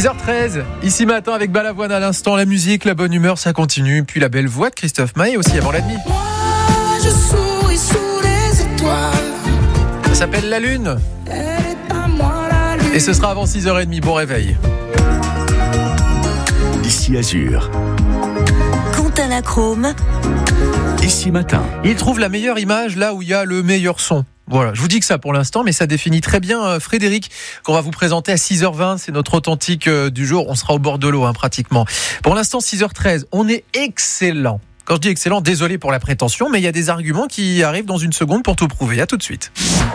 6h13, ici matin avec Balavoine à l'instant, la musique, la bonne humeur, ça continue. Puis la belle voix de Christophe Maé aussi avant la nuit. Moi, je souris sous les étoiles. Ça s'appelle La Lune. Elle est à moi la lune. Et ce sera avant 6h30, bon réveil. Ici Azur. Quentin Lachrome. Ici matin. Il trouve la meilleure image là où il y a le meilleur son. Voilà, je vous dis que ça pour l'instant, mais ça définit très bien Frédéric, qu'on va vous présenter à 6h20. C'est notre authentique du jour. On sera au bord de l'eau, pratiquement. Pour l'instant, 6h13, on est excellent. Quand je dis excellent, désolé pour la prétention, mais il y a des arguments qui arrivent dans une seconde pour tout prouver. À tout de suite.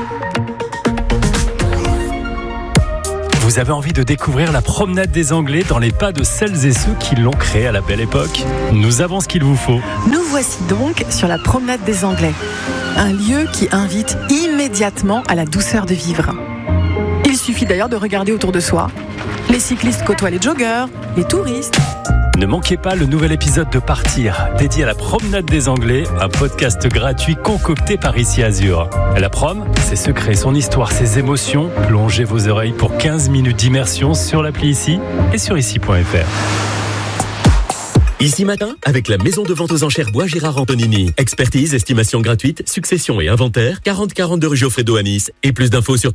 Vous avez envie de découvrir la promenade des Anglais dans les pas de celles et ceux qui l'ont créée à la belle époque? Nous avons ce qu'il vous faut. Nous voici donc sur la promenade des Anglais. Un lieu qui invite immédiatement à la douceur de vivre. Il suffit d'ailleurs de regarder autour de soi. Les cyclistes côtoient les joggeurs, les touristes. Ne manquez pas le nouvel épisode de Partir, dédié à la promenade des Anglais, un podcast gratuit concocté par Ici Azur. La prom, ses secrets, son histoire, ses émotions. Plongez vos oreilles pour 15 minutes d'immersion sur l'appli Ici et sur ici.fr. Ici matin, avec la maison de vente aux enchères Bois Gérard Antonini. Expertise, estimation gratuite, succession et inventaire, 4042 rue Geoffrey-Do à Nice. Et plus d'infos sur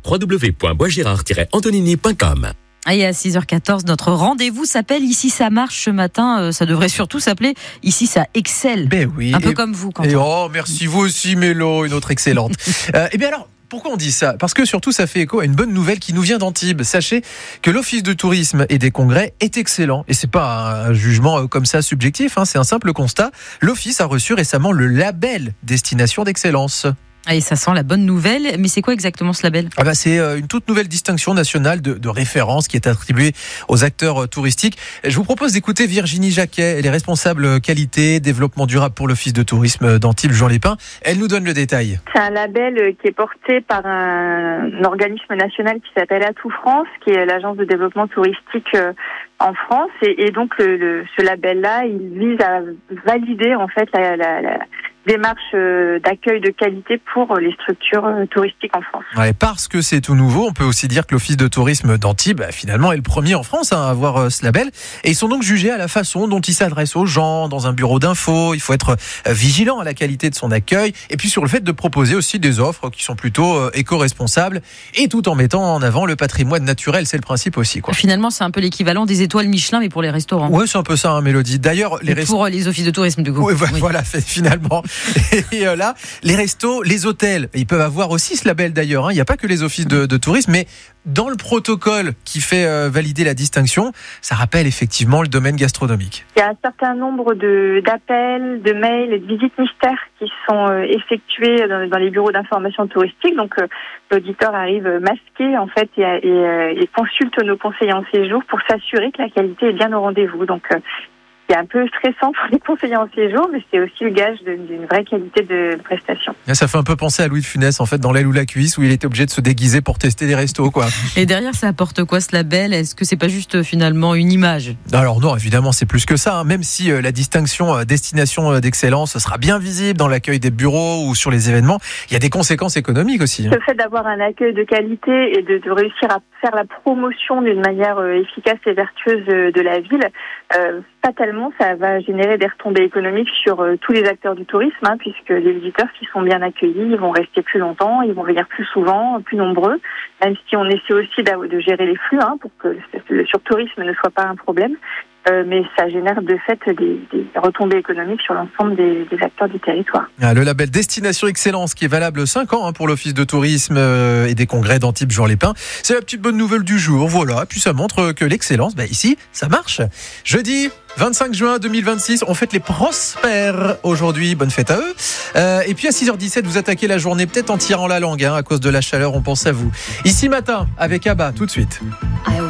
www.boisgérard-antonini.com. Et à 6h14, notre rendez-vous s'appelle Ici ça marche ce matin. Ça devrait surtout s'appeler Ici ça excelle. Ben oui. Un peu comme vous, Quentin. Et oh, merci vous aussi, Mélo, une autre excellente. Eh bien alors, pourquoi on dit ça ? Parce que surtout, ça fait écho à une bonne nouvelle qui nous vient d'Antibes. Sachez que l'Office de tourisme et des congrès est excellent. Et c'est pas un jugement comme ça subjectif, c'est un simple constat. L'Office a reçu récemment le label Destination d'excellence. Et ça sent la bonne nouvelle, mais c'est quoi exactement ce label ? C'est une toute nouvelle distinction nationale de référence qui est attribuée aux acteurs touristiques. Je vous propose d'écouter Virginie Jacquet, elle est responsable qualité, développement durable pour l'Office de tourisme d'Antibes-Juan-les-Pins. Elle nous donne le détail. C'est un label qui est porté par un organisme national qui s'appelle Atout France, qui est l'agence de développement touristique en France. Et donc ce label-là, il vise à valider en fait la démarche d'accueil de qualité pour les structures touristiques en France. Ouais, parce que c'est tout nouveau, on peut aussi dire que l'Office de tourisme d'Antibes, finalement, est le premier en France à avoir ce label. Et ils sont donc jugés à la façon dont ils s'adressent aux gens, dans un bureau d'info. Il faut être vigilant à la qualité de son accueil. Et puis sur le fait de proposer aussi des offres qui sont plutôt éco-responsables et tout en mettant en avant le patrimoine naturel. C'est le principe aussi, quoi. Finalement, c'est un peu l'équivalent des étoiles Michelin, mais pour les restaurants. Ouais, c'est un peu ça, Mélodie. D'ailleurs, pour les offices de tourisme, du coup. Oui. Voilà, finalement. Et là, les restos, les hôtels, ils peuvent avoir aussi ce label d'ailleurs. Il n'y a pas que les offices de tourisme, mais dans le protocole qui fait valider la distinction, ça rappelle effectivement le domaine gastronomique. Il y a un certain nombre d'appels, de mails et de visites mystères qui sont effectués dans les bureaux d'information touristique. Donc l'auditeur arrive masqué en fait et consulte nos conseillers en séjour pour s'assurer que la qualité est bien au rendez-vous. Donc c'est un peu stressant pour les conseillers en séjour, mais c'est aussi le gage d'une vraie qualité de prestation. Ça fait un peu penser à Louis de Funès, en fait, dans L'aile ou la cuisse, où il était obligé de se déguiser pour tester des restos, quoi. Et derrière, ça apporte quoi ce label ? Est-ce que c'est pas juste finalement une image ? Alors non, évidemment, c'est plus que ça. Même si la distinction destination d'excellence sera bien visible dans l'accueil des bureaux ou sur les événements, il y a des conséquences économiques aussi. Le fait d'avoir un accueil de qualité et de réussir à faire la promotion d'une manière efficace et vertueuse de la ville, fatalement, ça va générer des retombées économiques sur tous les acteurs du tourisme, puisque les visiteurs, s'ils sont bien accueillis, ils vont rester plus longtemps, ils vont venir plus souvent, plus nombreux, même si on essaie aussi de gérer les flux pour que le surtourisme ne soit pas un problème. Mais ça génère de fait des retombées économiques sur l'ensemble des acteurs du territoire. Le label Destination Excellence qui est valable 5 ans pour l'Office de tourisme et des congrès d'Antibes-Juan-les-Pins. C'est la petite bonne nouvelle du jour, voilà. Puis ça montre que l'excellence, ici, ça marche. Jeudi 25 juin 2026, on fête les prospères aujourd'hui. Bonne fête à eux. Et puis à 6h17, vous attaquez la journée peut-être en tirant la langue à cause de la chaleur, on pense à vous. Ici matin, avec Abba, tout de suite.